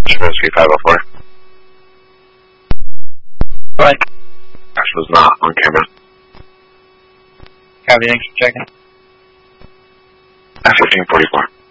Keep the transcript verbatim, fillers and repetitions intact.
Whiskey five oh four. What? Ash was not on camera. Copy, thanks for checking. F fifteen forty-four.